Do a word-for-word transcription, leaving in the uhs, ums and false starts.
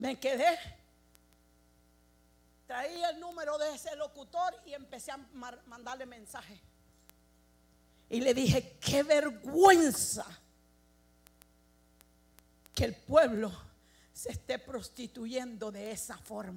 Me quedé, traí el número de ese locutor y empecé a mandarle mensaje. Y le dije: qué vergüenza que el pueblo se esté prostituyendo de esa forma.